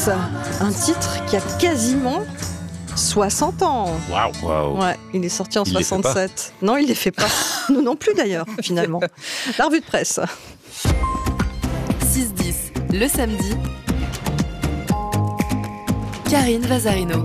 Presse, un titre qui a quasiment 60 ans. Waouh. Ouais, il est sorti en 67. Non, il les fait pas. Nous non plus d'ailleurs, finalement. La revue de presse. 6-10, le samedi. Karine Vazarino.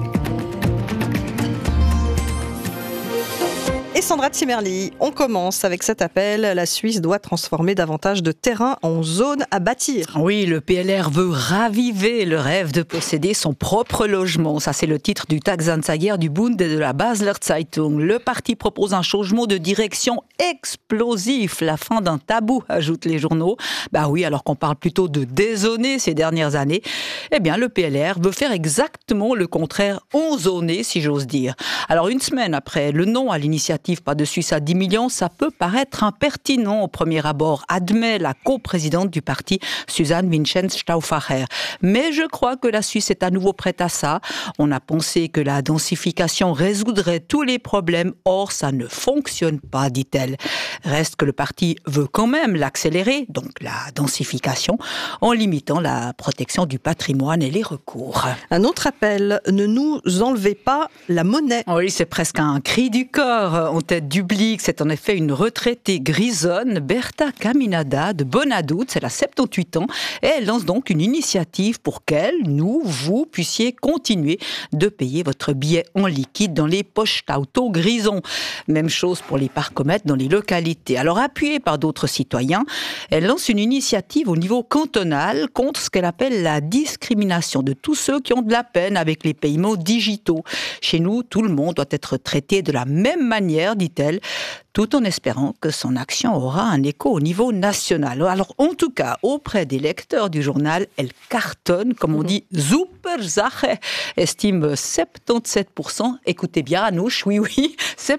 Et Sandra Zimmerli, on commence avec cet appel. La Suisse doit transformer davantage de terrain en zone à bâtir. Oui, le PLR veut raviver le rêve de posséder son propre logement. Ça, c'est le titre du Tagesanzeiger du Bund et de la Basler Zeitung. Le parti propose un changement de direction explosif, la fin d'un tabou, ajoutent les journaux. Bah oui, alors qu'on parle plutôt de dézoner ces dernières années, eh bien, le PLR veut faire exactement le contraire, enzoner, si j'ose dire. Alors, une semaine après le non à l'initiative Pas de Suisse à 10 millions, ça peut paraître impertinent au premier abord, admet la coprésidente du parti, Suzanne Vincenz-Stauffacher. Mais je crois que la Suisse est à nouveau prête à ça. On a pensé que la densification résoudrait tous les problèmes, or ça ne fonctionne pas, dit-elle. Reste que le parti veut quand même l'accélérer, donc la densification, en limitant la protection du patrimoine et les recours. Un autre appel, ne nous enlevez pas la monnaie. Oui, c'est presque un cri du corps. En tête du Blick, c'est en effet une retraitée grisonne, Berta Caminada de Bonadout, elle a 78 ans, et elle lance donc une initiative pour qu'elle, nous, vous, puissiez continuer de payer votre billet en liquide dans les poches d'auto grisons. Même chose pour les parcomètres dans les localités. Alors, appuyée par d'autres citoyens, elle lance une initiative au niveau cantonal contre ce qu'elle appelle la discrimination de tous ceux qui ont de la peine avec les paiements digitaux. Chez nous, tout le monde doit être traité de la même manière, dit-elle, tout en espérant que son action aura un écho au niveau national. Alors, en tout cas, auprès des lecteurs du journal, elle cartonne, comme on dit, super Sache, estime 77%. Écoutez bien, Anouche, oui,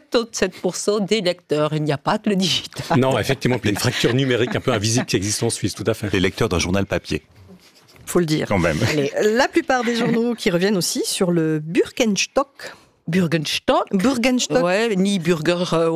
77% des lecteurs. Il n'y a pas que le digital. Non, effectivement, il y a une fracture numérique un peu invisible qui existe en Suisse, tout à fait. Les lecteurs d'un journal papier. Faut le dire. Quand même. La plupart des journaux qui reviennent aussi sur le Bürgenstock. Burgenstock. Ouais, ni burger,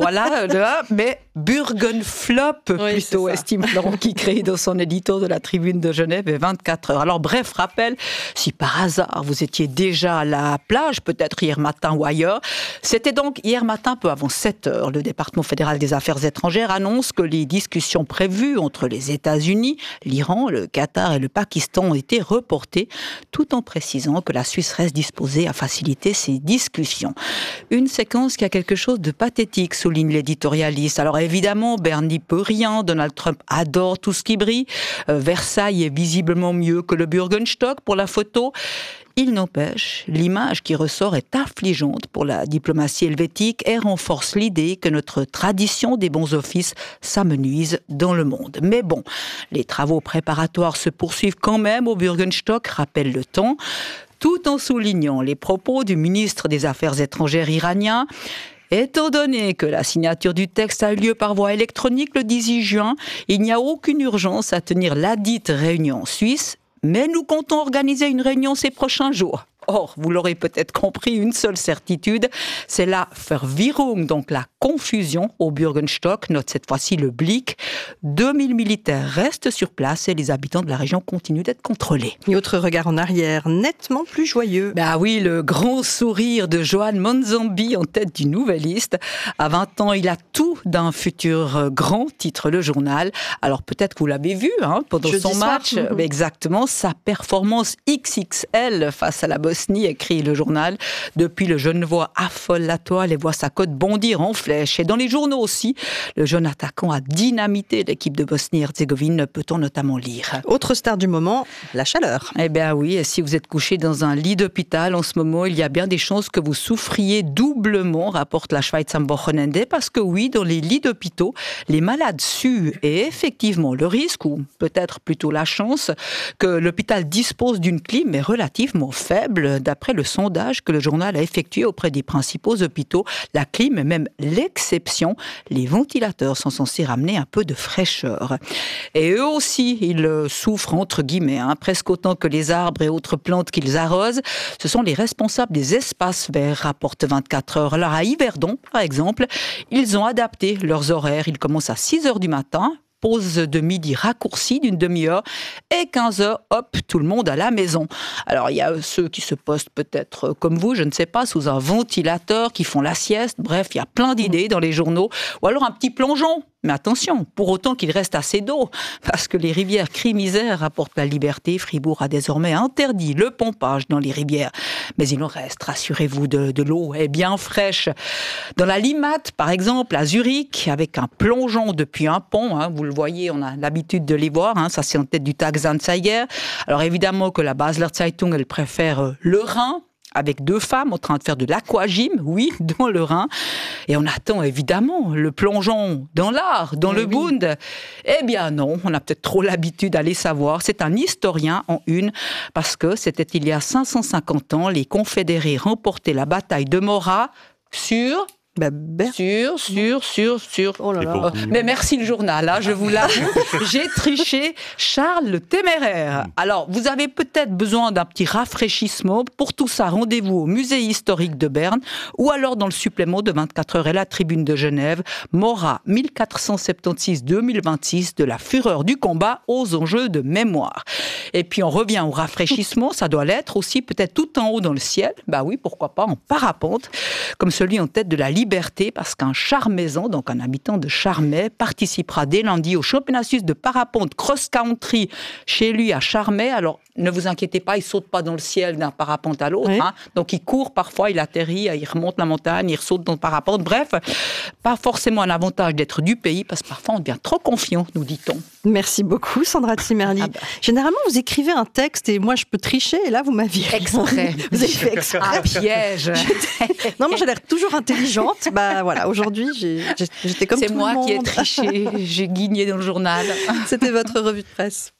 mais Burgenflop, plutôt, estime Florent Kikri dans son édito de la Tribune de Genève et 24 heures. Alors, bref, rappel, si par hasard vous étiez déjà à la plage, peut-être hier matin ou ailleurs, c'était donc hier matin, peu avant 7 heures, le département fédéral des affaires étrangères annonce que les discussions prévues entre les États-Unis, l'Iran, le Qatar et le Pakistan ont été reportées, tout en précisant que la Suisse reste disposée à faciliter ces discussions. Une séquence qui a quelque chose de pathétique, souligne l'éditorialiste. Alors évidemment, Berne n'y peut rien, Donald Trump adore tout ce qui brille, Versailles est visiblement mieux que le Bürgenstock pour la photo. Il n'empêche, l'image qui ressort est affligeante pour la diplomatie helvétique et renforce l'idée que notre tradition des bons offices s'amenuise dans le monde. Mais bon, les travaux préparatoires se poursuivent quand même au Bürgenstock, rappelle le temps, tout en soulignant les propos du ministre des Affaires étrangères iranien. Étant donné que la signature du texte a eu lieu par voie électronique le 18 juin, il n'y a aucune urgence à tenir ladite réunion en Suisse, mais nous comptons organiser une réunion ces prochains jours. Or, vous l'aurez peut-être compris, une seule certitude, c'est la Verwirrung, donc la confusion au Bürgenstock, note cette fois-ci le Blick. 2000 militaires restent sur place et les habitants de la région continuent d'être contrôlés. Et autre regard en arrière, nettement plus joyeux. Bah oui, le grand sourire de Johan Monzambi en tête du Nouvelliste. À 20 ans, il a tout d'un futur grand, titre le journal. Alors peut-être que vous l'avez vu pendant son match. Exactement, sa performance XXL face à la Bosnie, écrit le journal. Depuis, le Genevois affole la toile et voit sa cote bondir en flèche. Et dans les journaux aussi, le jeune attaquant a dynamité l'équipe de Bosnie-Herzégovine, peut-on notamment lire. Autre star du moment, la chaleur. Eh bien oui, et si vous êtes couché dans un lit d'hôpital en ce moment, il y a bien des chances que vous souffriez doublement, rapporte la Schweiz am Wochenende, parce que oui, dans les lits d'hôpitaux, les malades suent. Et effectivement, le risque, ou peut-être plutôt la chance, que l'hôpital dispose d'une clim est relativement faible, d'après le sondage que le journal a effectué auprès des principaux hôpitaux. La clim est même l'exception. Les ventilateurs sont censés ramener un peu de fraîcheur. Et eux aussi, ils souffrent entre guillemets, presque autant que les arbres et autres plantes qu'ils arrosent. Ce sont les responsables des espaces verts, rapporte 24 heures. Alors à Yverdon, par exemple, ils ont adapté leurs horaires. Ils commencent à 6 heures du matin, pause de midi raccourcie d'une demi-heure et 15h, hop, tout le monde à la maison. Alors, il y a ceux qui se postent peut-être comme vous, je ne sais pas, sous un ventilateur, qui font la sieste. Bref, il y a plein d'idées dans les journaux. Ou alors un petit plongeon. Mais attention, pour autant qu'il reste assez d'eau, parce que les rivières crient misère rapportent la liberté. Fribourg a désormais interdit le pompage dans les rivières. Mais il en reste, rassurez-vous, de l'eau est bien fraîche. Dans la Limmat, par exemple, à Zurich, avec un plongeon depuis un pont, vous le voyez, on a l'habitude de les voir, ça c'est en tête du Tagesanzeiger. Alors évidemment que la Basler Zeitung, elle préfère le Rhin, avec 2 femmes en train de faire de l'aquagym, oui, dans le Rhin. Et on attend évidemment le plongeon dans l'Aar, dans le Bund. Eh bien non, on a peut-être trop l'habitude d'aller savoir. C'est un historien en une, parce que c'était il y a 550 ans, les confédérés remportaient la bataille de Morat sur... Sur. Oh là là. Mais merci le journal, je vous l'avoue. J'ai triché. Charles le Téméraire. Alors, vous avez peut-être besoin d'un petit rafraîchissement. Pour tout ça, rendez-vous au musée historique de Berne ou alors dans le supplément de 24 heures et la tribune de Genève. Morat 1476-2026, de la fureur du combat aux enjeux de mémoire. Et puis, on revient au rafraîchissement. Ça doit l'être aussi peut-être tout en haut dans le ciel. Bah oui, pourquoi pas, en parapente, comme celui en tête de la Liberté, parce qu'un Charmaisan, donc un habitant de Charmey, participera dès lundi au championnat suisse de parapente cross-country chez lui à Charmey. Alors, ne vous inquiétez pas, il ne saute pas dans le ciel d'un parapente à l'autre. Oui. Donc, il court parfois, il atterrit, il remonte la montagne, il saute dans le parapente. Bref, pas forcément un avantage d'être du pays, parce que parfois, on devient trop confiant, nous dit-on. Merci beaucoup, Sandra Zimmerli. Généralement, vous écrivez un texte et moi, je peux tricher. Et là, vous m'aviez exprès. Vous avez fait exprès. Un piège. Non, moi, j'ai l'air toujours intelligente. Bah voilà, aujourd'hui, j'étais comme tout le monde. C'est moi qui ai triché. J'ai guigné dans le journal. C'était votre revue de presse.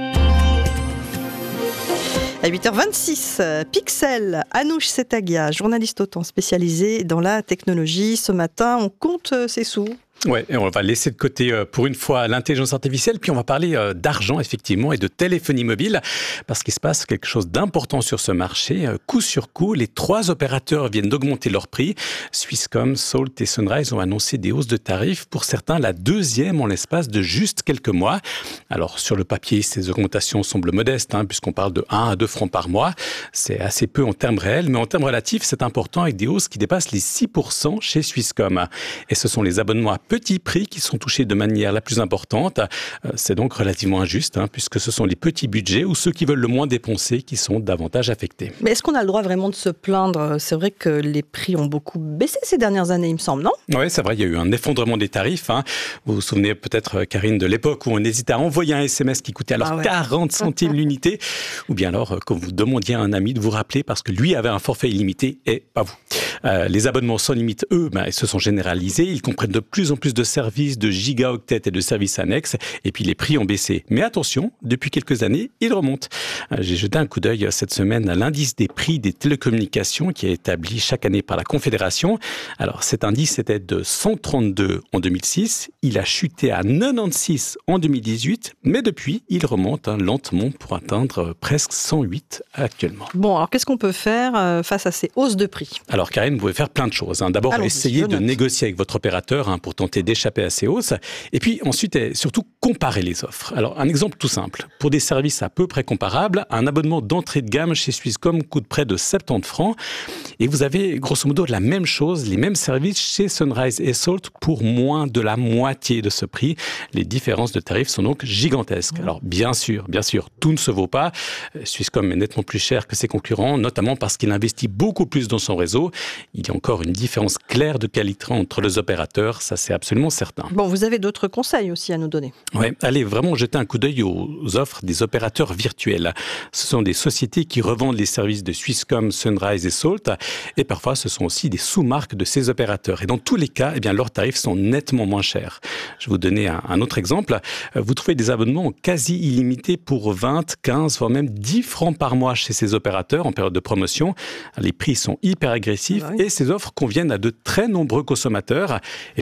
À 8h26, Pixel, Anouche Setagia, journaliste autant spécialisée dans la technologie. Ce matin, on compte ses sous. Ouais, et on va laisser de côté pour une fois l'intelligence artificielle, puis on va parler d'argent effectivement et de téléphonie mobile, parce qu'il se passe quelque chose d'important sur ce marché. Coup sur coup, les 3 opérateurs viennent d'augmenter leur prix. Swisscom, Salt et Sunrise ont annoncé des hausses de tarifs, pour certains la 2e en l'espace de juste quelques mois. Alors sur le papier, ces augmentations semblent modestes, puisqu'on parle de 1 à 2 francs par mois. C'est assez peu en termes réels, mais en termes relatifs, c'est important, avec des hausses qui dépassent les 6% chez Swisscom. Et ce sont les abonnements à petits prix qui sont touchés de manière la plus importante. C'est donc relativement injuste, puisque ce sont les petits budgets ou ceux qui veulent le moins dépenser qui sont davantage affectés. Mais est-ce qu'on a le droit vraiment de se plaindre ? C'est vrai que les prix ont beaucoup baissé ces dernières années, il me semble, non ? Oui, c'est vrai, il y a eu un effondrement des tarifs. Vous vous souvenez peut-être, Karine, de l'époque où on hésitait à envoyer un SMS qui coûtait alors 40 centimes l'unité, ou bien alors quand vous demandiez à un ami de vous rappeler parce que lui avait un forfait illimité et pas vous. Les abonnements sans limite, eux, se sont généralisés. Ils comprennent de plus en plus de services, de gigaoctets et de services annexes. Et puis les prix ont baissé. Mais attention, depuis quelques années, ils remontent. J'ai jeté un coup d'œil cette semaine à l'indice des prix des télécommunications qui est établi chaque année par la Confédération. Alors cet indice était de 132 en 2006. Il a chuté à 96 en 2018. Mais depuis, il remonte lentement pour atteindre presque 108 actuellement. Bon, alors qu'est-ce qu'on peut faire face à ces hausses de prix ? Alors Karine, vous pouvez faire plein de choses. D'abord, essayer de négocier avec votre opérateur pour tenter d'échapper à ces hausses. Et puis ensuite, et surtout, comparer les offres. Alors, un exemple tout simple. Pour des services à peu près comparables, un abonnement d'entrée de gamme chez Swisscom coûte près de 70 francs. Et vous avez grosso modo la même chose, les mêmes services chez Sunrise et Salt pour moins de la moitié de ce prix. Les différences de tarifs sont donc gigantesques. Alors, bien sûr, tout ne se vaut pas. Swisscom est nettement plus cher que ses concurrents, notamment parce qu'il investit beaucoup plus dans son réseau. Il y a encore une différence claire de qualité entre les opérateurs, ça c'est absolument certain. Bon, vous avez d'autres conseils aussi à nous donner. Oui, allez vraiment jeter un coup d'œil aux offres des opérateurs virtuels. Ce sont des sociétés qui revendent les services de Swisscom, Sunrise et Salt, et parfois ce sont aussi des sous-marques de ces opérateurs. Et dans tous les cas, leurs tarifs sont nettement moins chers. Je vais vous donner un autre exemple. Vous trouvez des abonnements quasi illimités pour 20, 15, voire même 10 francs par mois chez ces opérateurs en période de promotion. Les prix sont hyper agressifs et ces offres conviennent à de très nombreux consommateurs. Et puis des opérateurs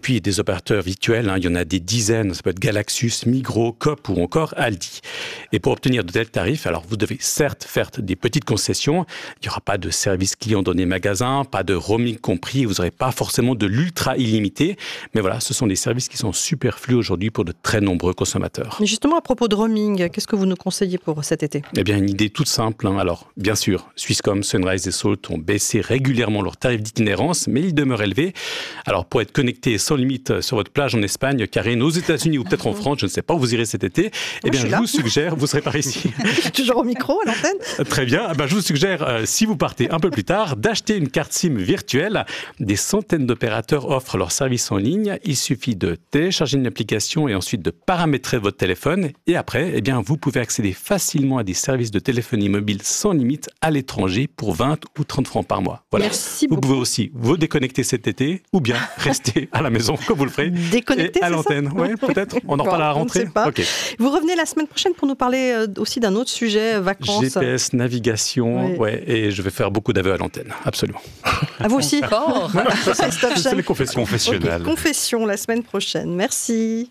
opérateurs virtuels, il y en a des dizaines, ça peut être Galaxus, Migros, Coop ou encore Aldi. Et pour obtenir de tels tarifs, alors vous devez certes faire des petites concessions, il n'y aura pas de service client dans les magasins, pas de roaming compris, vous n'aurez pas forcément de l'ultra illimité, mais voilà, ce sont des services qui sont superflus aujourd'hui pour de très nombreux consommateurs. Mais justement, à propos de roaming, qu'est-ce que vous nous conseillez pour cet été ? Eh bien, une idée toute simple. Alors, bien sûr, Swisscom, Sunrise et Salt ont baissé régulièrement leurs tarifs d'itinérance, mais ils demeurent élevés. Alors, pour être connecté sans limite sur votre plage en Espagne, Karine, aux États-Unis ou peut-être en France, je ne sais pas où vous irez cet été, eh bien, je vous suggère, vous serez par ici. Je suis toujours au micro, à l'antenne. Très bien. Je vous suggère, si vous partez un peu plus tard, d'acheter une carte SIM virtuelle. Des centaines d'opérateurs offrent leurs services en ligne. Il suffit de télécharger une application et ensuite de paramétrer votre téléphone. Et après, eh bien, vous pouvez accéder facilement à des services de téléphonie mobile sans limite à l'étranger pour 20 ou 30 francs par mois. Voilà. Merci vous beaucoup. pouvez aussi vous déconnecter cet été ou bien rester à la maison comme vous le ferez. Déconnecter, à l'antenne. Oui, peut-être. On en reparle à la rentrée. Je ne sais pas. Okay. Vous revenez la semaine prochaine pour nous parler aussi d'un autre sujet, vacances. GPS, navigation, ouais, et je vais faire beaucoup d'aveux à l'antenne, absolument. À vous aussi. C'est les confessions confessionnelles. Okay, confession la semaine prochaine. Merci.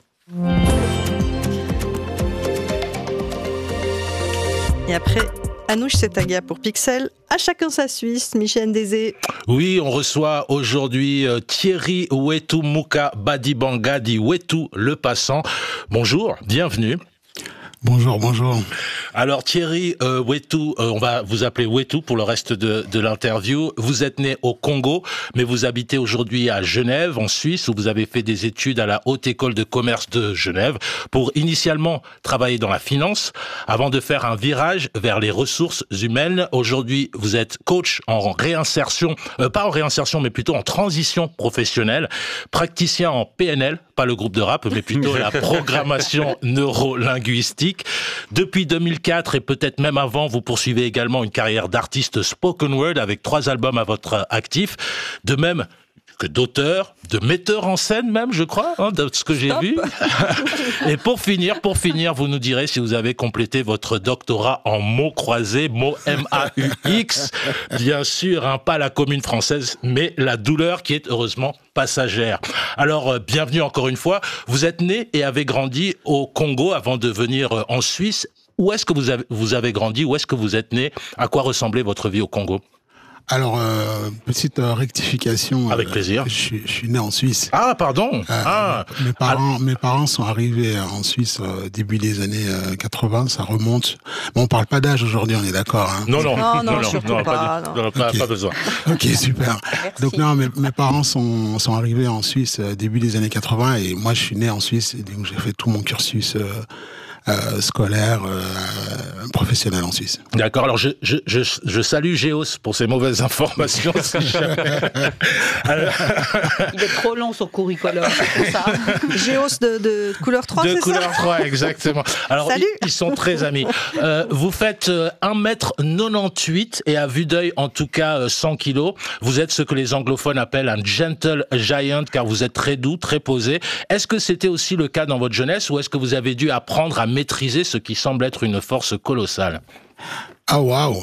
Et après, Anouche Setaga pour Pixel. À chacun sa Suisse, Michel Ndézé. Oui, on reçoit aujourd'hui Thierry Wetu Muka Badibanga dit Wetu le passant. Bonjour, bienvenue. Bonjour, bonjour. Alors Thierry Wetu, on va vous appeler Wetu pour le reste de l'interview. Vous êtes né au Congo, mais vous habitez aujourd'hui à Genève, en Suisse, où vous avez fait des études à la Haute École de Commerce de Genève pour initialement travailler dans la finance, avant de faire un virage vers les ressources humaines. Aujourd'hui, vous êtes coach en réinsertion, pas en réinsertion, mais plutôt en transition professionnelle, praticien en PNL, pas le groupe de rap, mais plutôt la programmation neuro-linguistique. Depuis 2004 et peut-être même avant, vous poursuivez également une carrière d'artiste spoken word avec 3 albums à votre actif. De même que d'auteur, de metteur en scène même, je crois, de ce que j'ai vu. Et pour finir, vous nous direz si vous avez complété votre doctorat en mots croisés, mots M-A-U-X. Bien sûr, pas la commune française, mais la douleur qui est heureusement passagère. Alors, bienvenue encore une fois. Vous êtes né et avez grandi au Congo avant de venir en Suisse. Où est-ce que vous avez grandi? Où est-ce que vous êtes né? À quoi ressemblait votre vie au Congo? Alors, petite rectification. Avec plaisir. Je suis né en Suisse. Ah, pardon. Mes parents sont arrivés en Suisse début des années 80, ça remonte. Bon, on parle pas d'âge aujourd'hui, on est d'accord. Hein. Non, pas besoin. Ok, super. Merci. Donc non, mes parents sont arrivés en Suisse début des années 80 et moi je suis né en Suisse et donc j'ai fait tout mon cursus scolaire, professionnel en Suisse. D'accord. Alors je salue Géos pour ses mauvaises informations. Il est trop long son curriculum, c'est pour ça. Géos de couleur 3, c'est ça? De couleur 3, exactement. Alors salut. Ils sont très amis. Vous faites 1m98 et à vue d'œil en tout cas 100 kilos. Vous êtes ce que les anglophones appellent un gentle giant car vous êtes très doux, très posé. Est-ce que c'était aussi le cas dans votre jeunesse ou est-ce que vous avez dû apprendre à maîtriser ce qui semble être une force colossale? Ah waouh.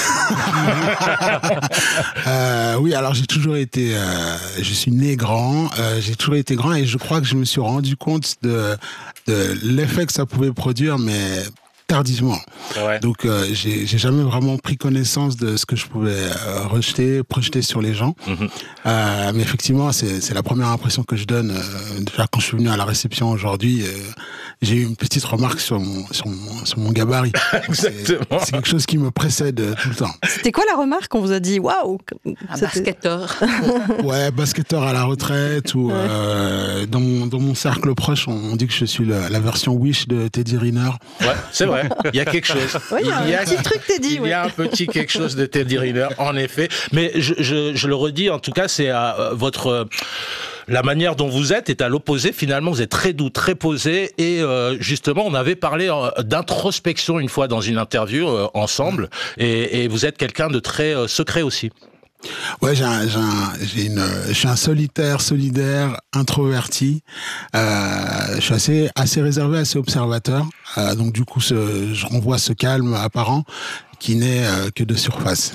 Oui, alors j'ai toujours été, je suis né grand, j'ai toujours été grand et je crois que je me suis rendu compte de l'effet que ça pouvait produire, mais tardivement. Ouais. Donc j'ai jamais vraiment pris connaissance de ce que je pouvais projeter sur les gens. Mais effectivement, c'est la première impression que je donne. Déjà quand je suis venu à la réception aujourd'hui, j'ai eu une petite remarque sur mon gabarit. Exactement. C'est quelque chose qui me précède tout le temps. C'était quoi la remarque? On vous a dit waouh? Un basketteur. Ouais, basketteur à la retraite ou dans mon cercle proche, on dit que je suis la version Wish de Teddy Riner. Ouais, c'est vrai. Il y a quelque chose. Oui, il y a un petit truc Teddy. Il y a un petit quelque chose de Teddy Riner, en effet. Mais je le redis, en tout cas, c'est la manière dont vous êtes est à l'opposé. Finalement, vous êtes très doux, très posé. Et justement, on avait parlé d'introspection une fois dans une interview ensemble. Et vous êtes quelqu'un de très secret aussi. Ouais, je suis un solitaire, solidaire, introverti. Je suis assez réservé, assez observateur. Donc du coup, je renvoie ce calme apparent qui n'est que de surface.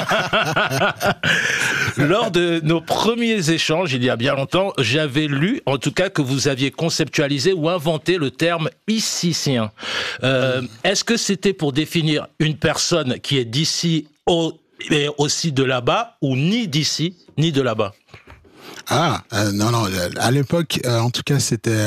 Lors de nos premiers échanges, il y a bien longtemps, j'avais lu, en tout cas, que vous aviez conceptualisé ou inventé le terme icicien. Est-ce que c'était pour définir une personne qui est d'ici et aussi de là-bas, ou ni d'ici, ni de là-bas? Non, à l'époque, en tout cas, c'était,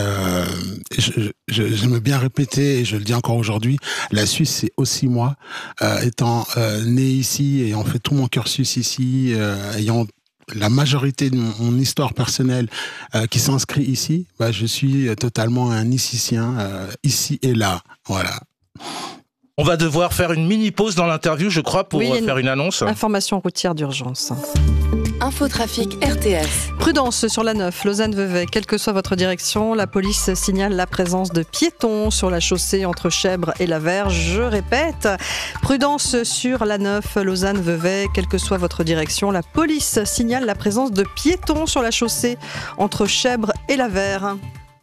j'aime bien répéter, et je le dis encore aujourd'hui, la Suisse, c'est aussi moi, étant né ici, ayant fait tout mon cursus ici, ayant la majorité de mon histoire personnelle qui s'inscrit ici, je suis totalement un icicien, ici et là, voilà. On va devoir faire une mini pause dans l'interview, je crois, pour faire une annonce. Information routière d'urgence. Infotrafic RTS. Prudence sur la 9, Lausanne-Vevey. Quelle que soit votre direction, la police signale la présence de piétons sur la chaussée entre Chèvres et la Verge. Je répète, prudence sur la 9, Lausanne-Vevey. Quelle que soit votre direction, la police signale la présence de piétons sur la chaussée entre Chèvres et la Verge.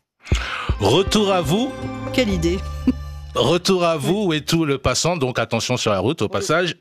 Retour à vous. Quelle idée! Retour à vous et tout le passant, donc attention sur la route au passage.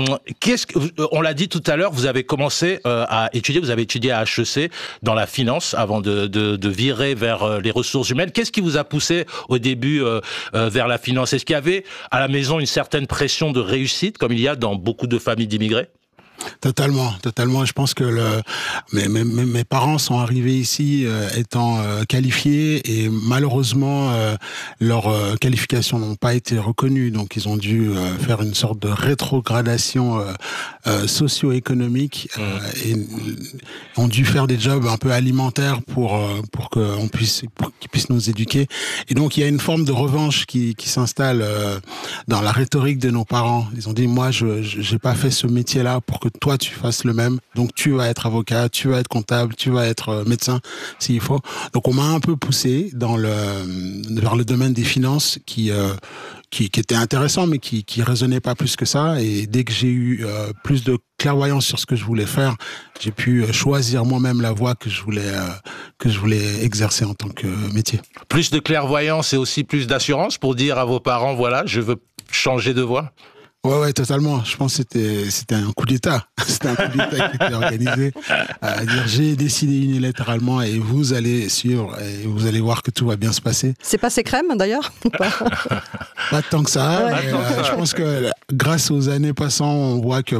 On l'a dit tout à l'heure, vous avez commencé à étudier, vous avez étudié à HEC dans la finance avant de virer vers les ressources humaines. Qu'est-ce qui vous a poussé au début vers la finance? Est-ce qu'il y avait à la maison une certaine pression de réussite, comme il y a dans beaucoup de familles d'immigrés? Totalement. Je pense que mes parents sont arrivés ici étant qualifiés et malheureusement leurs qualifications n'ont pas été reconnues, donc ils ont dû faire une sorte de rétrogradation socio-économique et ont dû faire des jobs un peu alimentaires pour qu'ils puissent nous éduquer. Et donc il y a une forme de revanche qui s'installe dans la rhétorique de nos parents. Ils ont dit moi j'ai pas fait ce métier-là pour que toi tu fasses le même, donc tu vas être avocat, tu vas être comptable, tu vas être médecin s'il faut. Donc on m'a un peu poussé vers le domaine des finances qui était intéressant mais qui résonnait pas plus que ça, et dès que j'ai eu plus de clairvoyance sur ce que je voulais faire, j'ai pu choisir moi-même la voie que je voulais exercer en tant que métier. Plus de clairvoyance et aussi plus d'assurance pour dire à vos parents voilà, je veux changer de voie. Ouais, totalement. Je pense que c'était un coup d'État. C'était un coup d'État qui était organisé. À dire, j'ai décidé unilatéralement et vous allez suivre et vous allez voir que tout va bien se passer. C'est passé crème d'ailleurs? Pas tant que ça. Ouais. Je pense que grâce aux années passant, on voit que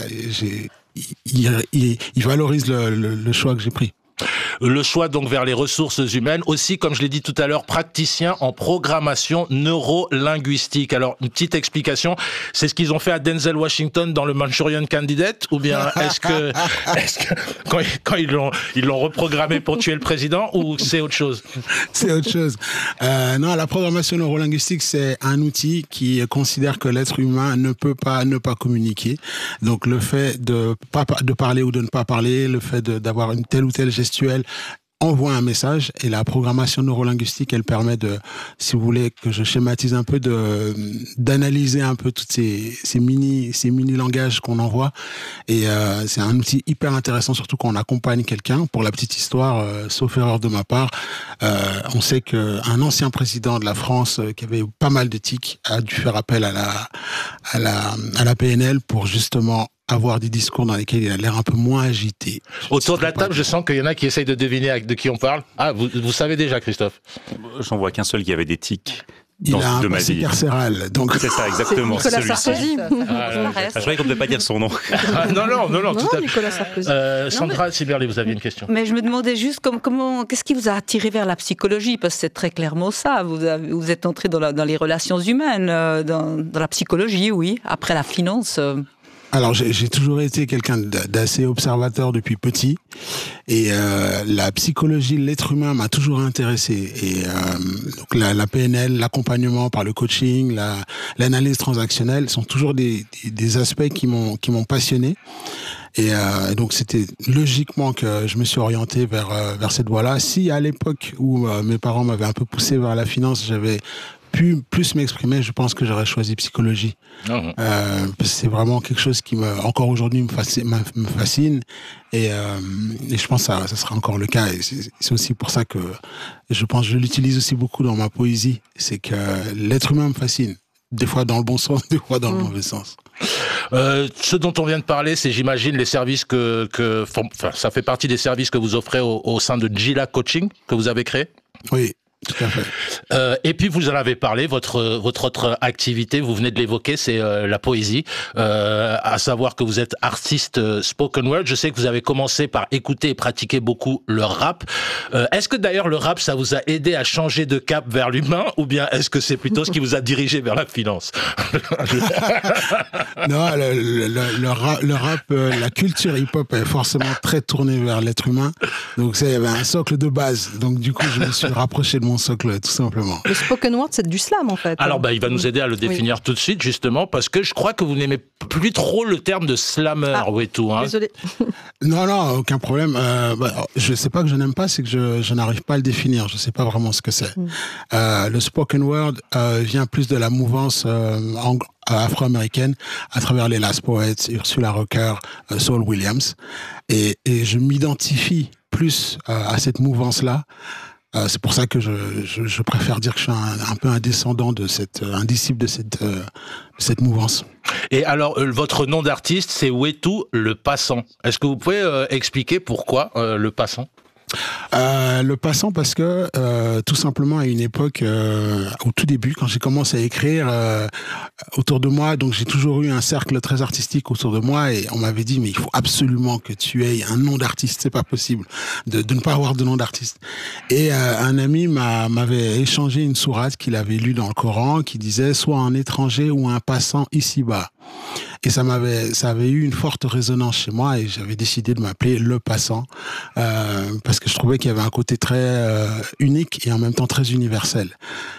il valorise le choix que j'ai pris. Le choix donc vers les ressources humaines, aussi comme je l'ai dit tout à l'heure, praticien en programmation neuro-linguistique. Alors une petite explication, c'est ce qu'ils ont fait à Denzel Washington dans le Manchurian Candidate, ou bien est-ce que quand ils l'ont reprogrammé pour tuer le président, ou c'est autre chose? C'est autre chose. Non, la programmation neuro-linguistique, c'est un outil qui considère que l'être humain ne peut pas ne pas communiquer. Donc le fait de parler ou de ne pas parler, le fait d'avoir une telle ou telle gestuelle envoie un message, et la programmation neurolinguistique, elle permet si vous voulez que je schématise un peu, d'analyser un peu toutes ces mini langages qu'on envoie, et c'est un outil hyper intéressant, surtout quand on accompagne quelqu'un. Pour la petite histoire, sauf erreur de ma part, on sait qu'un ancien président de la France qui avait pas mal de tics a dû faire appel à la PNL pour justement avoir des discours dans lesquels il a l'air un peu moins agité. Autour de la table, je sens qu'il y en a qui essayent de deviner de qui on parle. Ah, vous savez déjà, Christophe? J'en vois qu'un seul qui avait des tics. Il a un passé carcéral. Donc... C'est ça, exactement. C'est Nicolas Sarkozy. Je croyais qu'on ne devait pas dire son nom. Non, tout à Nicolas Sarkozy. Sandra Siberli, vous aviez une question. Mais je me demandais juste qu'est-ce qui vous a attiré vers la psychologie? Parce que c'est très clairement ça. Vous êtes entré dans les relations humaines, dans la psychologie, oui. Après la finance. Alors j'ai toujours été quelqu'un d'assez observateur depuis petit, et la psychologie de l'être humain m'a toujours intéressé, et donc la PNL, l'accompagnement par le coaching, l'analyse transactionnelle sont toujours des aspects qui m'ont passionné. Et donc c'était logiquement que je me suis orienté vers cette voie-là. Si à l'époque où mes parents m'avaient un peu poussé vers la finance, j'avais pu plus m'exprimer, je pense que j'aurais choisi psychologie. C'est vraiment quelque chose qui encore aujourd'hui me fascine et je pense que ça sera encore le cas. Et c'est aussi pour ça que je l'utilise aussi beaucoup dans ma poésie. C'est que l'être humain me fascine. Des fois dans le bon sens, des fois dans le mauvais sens. Ce dont on vient de parler, c'est, j'imagine, les services ça fait partie des services que vous offrez au sein de Gila Coaching, que vous avez créé? Oui. Tout à fait. Et puis vous en avez parlé, votre autre activité, vous venez de l'évoquer, c'est la poésie, à savoir que vous êtes artiste spoken word. Je sais que vous avez commencé par écouter et pratiquer beaucoup le rap. Est-ce que d'ailleurs le rap, ça vous a aidé à changer de cap vers l'humain, ou bien est-ce que c'est plutôt ce qui vous a dirigé vers la finance? Non, le rap, la culture hip-hop est forcément très tournée vers l'être humain. Donc il y avait un socle de base. Donc du coup, je me suis rapproché de mon socle, tout simplement. Le spoken word, c'est du slam, en fait. Alors, il va nous aider à le définir tout de suite, justement, parce que je crois que vous n'aimez plus trop le terme de slammer, Wetu. Désolé. Non, aucun problème. Je sais pas que je n'aime pas, c'est que je n'arrive pas à le définir. Je sais pas vraiment ce que c'est. Le spoken word vient plus de la mouvance afro-américaine à travers les Last Poets, Ursula Rucker, Saul Williams. Et je m'identifie plus à cette mouvance-là. C'est pour ça que je préfère dire que je suis un peu un descendant un disciple de cette mouvance. Et alors, votre nom d'artiste, c'est Wetu le Passant. Est-ce que vous pouvez expliquer pourquoi le Passant? Le Passant, parce que tout simplement à une époque, au tout début, quand j'ai commencé à écrire autour de moi, donc j'ai toujours eu un cercle très artistique autour de moi, et on m'avait dit mais il faut absolument que tu aies un nom d'artiste, c'est pas possible de ne pas avoir de nom d'artiste. Et un ami m'avait échangé une sourate qu'il avait lue dans le Coran qui disait soit un étranger ou un passant ici-bas. Et ça avait eu une forte résonance chez moi, et j'avais décidé de m'appeler Le Passant parce que je trouvais qu'il y avait un côté très unique et en même temps très universel.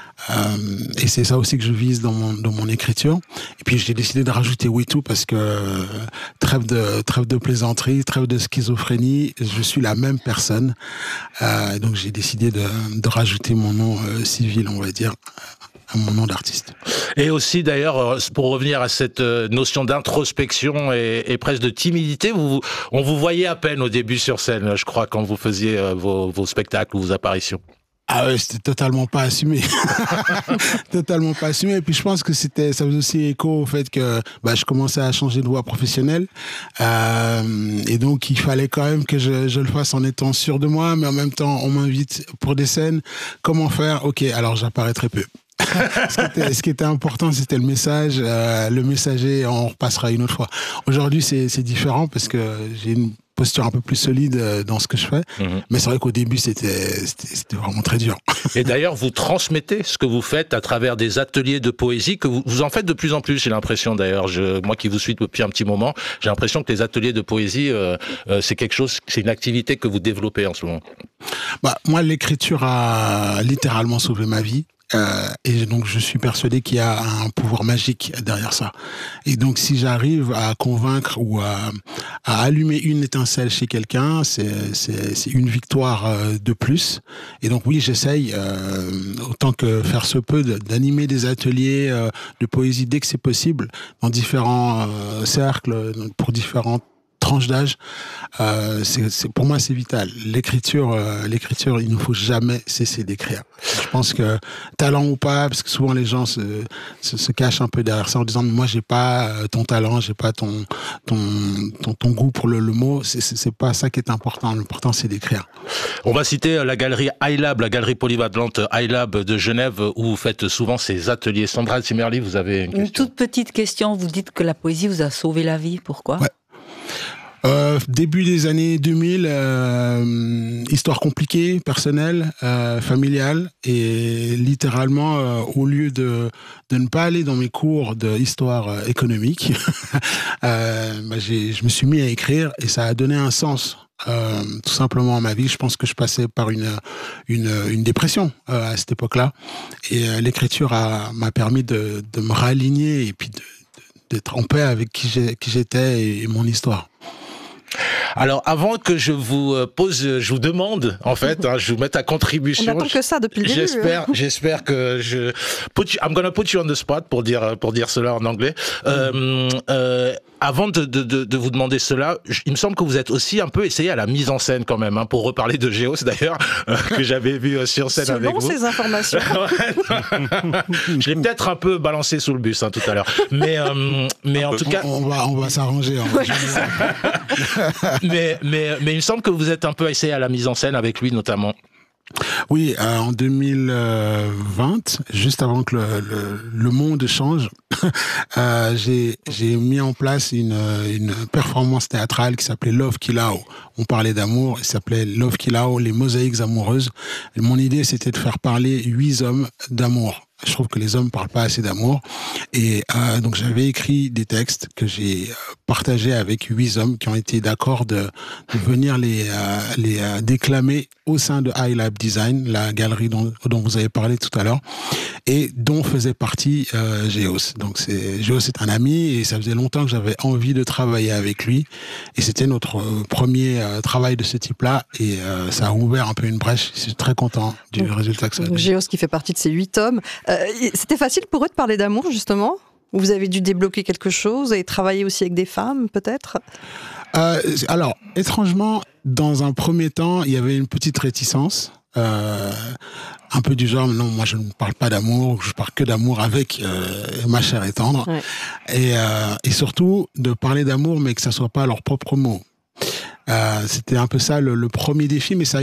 Et c'est ça aussi que je vise dans mon écriture. Et puis j'ai décidé de rajouter Wetu parce que trêve de plaisanterie, trêve de schizophrénie, je suis la même personne. Donc j'ai décidé de rajouter mon nom civil, on va dire, à mon nom d'artiste. Et aussi d'ailleurs, pour revenir à cette notion d'introspection et presque de timidité, on vous voyait à peine au début sur scène, je crois, quand vous faisiez vos spectacles ou vos apparitions. Ah ouais, c'était totalement pas assumé. Totalement pas assumé. Et puis je pense que ça faisait aussi écho au fait que je commençais à changer de voie professionnelle. Et donc il fallait quand même que je le fasse en étant sûr de moi, mais en même temps on m'invite pour des scènes. Comment faire? Ok, alors j'apparais très peu. Ce qui était important, c'était le message. Le messager, on repassera une autre fois. Aujourd'hui, c'est différent parce que j'ai une posture un peu plus solide dans ce que je fais. Mais c'est vrai qu'au début, c'était vraiment très dur. Et d'ailleurs, vous transmettez ce que vous faites à travers des ateliers de poésie que vous en faites de plus en plus, j'ai l'impression d'ailleurs. Moi qui vous suis depuis un petit moment, j'ai l'impression que les ateliers de poésie, c'est une activité que vous développez en ce moment. Moi, l'écriture a littéralement sauvé ma vie. Et donc je suis persuadé qu'il y a un pouvoir magique derrière ça. Et donc si j'arrive à convaincre ou à allumer une étincelle chez quelqu'un, c'est une victoire de plus. Et donc oui, j'essaye autant que faire se peut d'animer des ateliers de poésie dès que c'est possible dans différents cercles, pour différentes tranches d'âge. Pour moi, c'est vital. L'écriture, il ne faut jamais cesser d'écrire. Je pense que talent ou pas, parce que souvent les gens se cachent un peu derrière ça en disant moi j'ai pas ton talent, j'ai pas ton goût pour le mot. C'est pas ça qui est important. L'important c'est d'écrire. On va citer la galerie iLab, la galerie polyvalente iLab de Genève, où vous faites souvent ces ateliers. Sandra Zimmerli, vous avez une question. Une toute petite question. Vous dites que la poésie vous a sauvé la vie. Pourquoi? Ouais. Début des années 2000, histoire compliquée, personnelle, familiale, et littéralement, au lieu de ne pas aller dans mes cours d'histoire économique, je me suis mis à écrire, et ça a donné un sens. Tout simplement à ma vie. Je pense que je passais par une dépression à cette époque-là, et l'écriture m'a permis de me réaligner et puis d'être en paix avec qui j'étais et mon histoire. Alors, avant que je vous je vous demande, en fait, je vous mette à contribution. On n'attend que ça depuis le début. J'espère que I'm gonna put you on the spot pour dire cela en anglais. Avant de vous demander cela, il me semble que vous êtes aussi un peu essayé à la mise en scène quand même, pour reparler de Géos d'ailleurs, que j'avais vu sur scène avec vous. Selon ces informations. Je l'ai peut-être un peu balancé sous le bus tout à l'heure, mais en tout cas, on va s'arranger. mais il me semble que vous êtes un peu essayé à la mise en scène avec lui notamment. Oui, en 2020, juste avant que le monde change, j'ai mis en place une performance théâtrale qui s'appelait Love Kilao. On parlait d'amour, il s'appelait Love Kilao, les mosaïques amoureuses. Et mon idée, c'était de faire parler 8 hommes d'amour. Je trouve que les hommes parlent pas assez d'amour. Et donc j'avais écrit des textes que j'ai partagés avec 8 hommes qui ont été d'accord de venir les déclamer au sein de iLab Design, la galerie dont vous avez parlé tout à l'heure, et dont faisait partie Géos. Donc Géos est un ami et ça faisait longtemps que j'avais envie de travailler avec lui. Et c'était notre premier travail de ce type-là. Et ça a ouvert un peu une brèche. Je suis très content du résultat que ça a donné. Géos qui fait partie de ces 8 hommes. C'était facile pour eux de parler d'amour, justement ? Ou vous avez dû débloquer quelque chose et travailler aussi avec des femmes, peut-être ? Alors, étrangement, dans un premier temps, il y avait une petite réticence. Un peu du genre, non, moi je ne parle pas d'amour, je parle que d'amour avec ma chère et tendre. Ouais. Et surtout, de parler d'amour, mais que ça soit pas leurs propres mots. C'était un peu ça le premier défi, mais ça